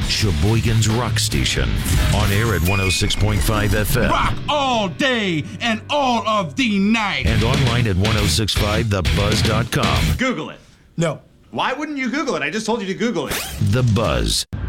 Sheboygan's Rock Station. On air at 106.5 FM. Rock all day and all of the night. And online at 1065thebuzz.com. Google it. No. Why wouldn't you Google it? I just told you to Google it. The Buzz.